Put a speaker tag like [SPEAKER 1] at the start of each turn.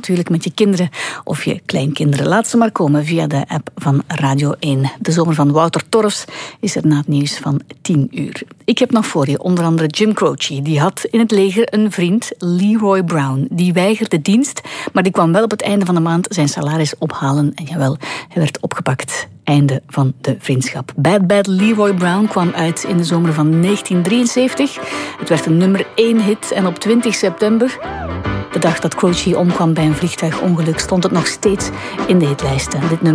[SPEAKER 1] natuurlijk met je kinderen of je kleinkinderen. Laat ze maar komen via de app van Radio 1. De zomer van Wouter Torfs is er na het nieuws van 10 uur. Ik heb nog voor je onder andere Jim Croce. Die had in het leger een vriend, Leroy Brown. Die weigerde dienst, maar die kwam wel op het einde van de maand zijn salaris ophalen. En jawel, hij werd opgepakt. Einde van de vriendschap. Bad Bad Leroy Brown kwam uit in de zomer van 1973. Het werd een nummer 1 hit en op 20 september, de dag dat Croce omkwam bij een vliegtuigongeluk, stond het nog steeds in de hitlijsten. Dit nummer